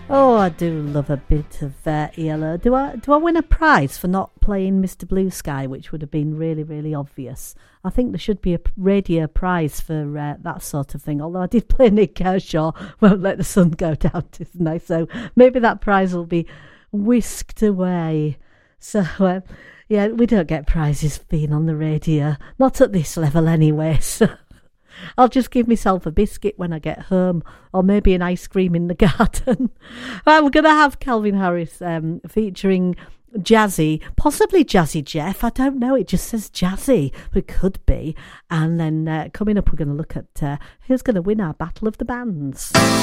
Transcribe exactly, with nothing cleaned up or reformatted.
Oh, I do love a bit of uh, E L O. Do I do I win a prize for not playing Mister Blue Sky, which would have been really, really obvious? I think there should be a radio prize for uh, that sort of thing. Although I did play Nick Kershaw, Won't Let the Sun Go Down, didn't I? So maybe that prize will be whisked away. So, uh, yeah, we don't get prizes for being on the radio. Not at this level anyway, so... I'll just give myself a biscuit when I get home, or maybe an ice cream in the garden. Right, we're going to have Calvin Harris um, featuring Jazzy, possibly Jazzy Jeff. I don't know. It just says Jazzy, but it could be. And then uh, coming up, we're going to look at uh, who's going to win our Battle of the Bands.